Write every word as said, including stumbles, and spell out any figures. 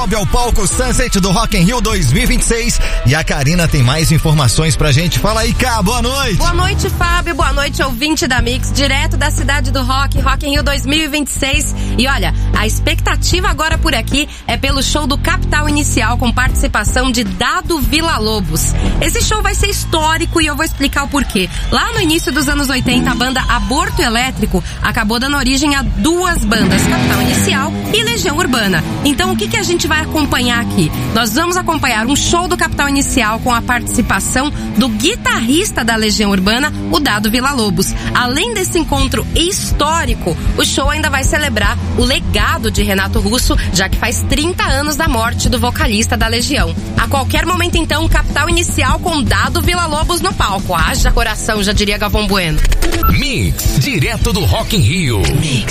sobe ao palco Sunset do Rock in Rio dois mil e vinte e seis e a Karina tem mais informações pra gente. Fala aí, Cá, boa noite. Boa noite, Fábio, boa noite, ouvinte da Mix, direto da cidade do Rock, Rock in Rio dois mil e vinte e seis. E olha, a expectativa agora por aqui é pelo show do Capital Inicial com participação de Dado Villa-Lobos. Esse show vai ser histórico e eu vou explicar o porquê. Lá no início dos anos oitenta, a banda Aborto Elétrico acabou dando origem a duas bandas, Capital Inicial e Legião Urbana. Então o que que a gente vai acompanhar aqui? Nós vamos acompanhar um show do Capital Inicial com a participação do guitarrista da Legião Urbana, o Dado Villa-Lobos. Além desse encontro histórico, o show ainda vai celebrar o legado de Renato Russo, já que faz trinta anos da morte do vocalista da Legião. A qualquer momento, então, Capital Inicial com Dado Villa-Lobos no palco. Haja coração, já diria Galvão Bueno. Mix, direto do Rock in Rio. Mix.